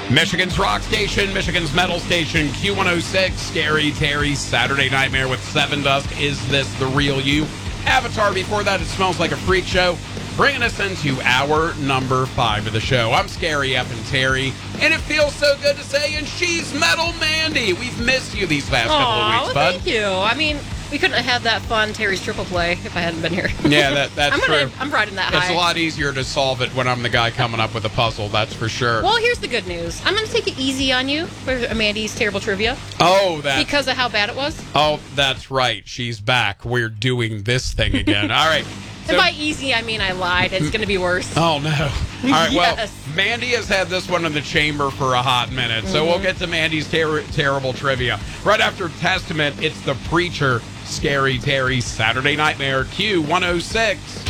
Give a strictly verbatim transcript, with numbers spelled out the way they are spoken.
Michigan's rock station, Michigan's metal station, Q one oh six, Scary Terry, Saturday Nightmare with Seven Dust. Is this the real you? Avatar, before that, It Smells Like a Freak Show. Bringing us into hour number five of the show. I'm Scary F and Terry, and it feels so good to say, and she's Metal Mandy. We've missed you these last couple of weeks, bud. Thank you. I mean, we couldn't have had that fun Terry's triple play if I hadn't been here. Yeah, that, that's I'm gonna, true. I'm riding that It's high. a lot easier to solve it when I'm the guy coming up with a puzzle, that's for sure. Well, here's the good news. I'm going to take it easy on you for Amandy's terrible trivia. Oh, that. Because of how bad it was. Oh, that's right. She's back. We're doing this thing again. All right. And by easy, I mean I lied. It's going to be worse. Oh, no. All right, well, Yes. Mandy has had this one in the chamber for a hot minute, so we'll get to Mandy's ter- terrible trivia. Right after Testament, it's the Preacher, Scary Terry, Saturday Nightmare, Q one oh six.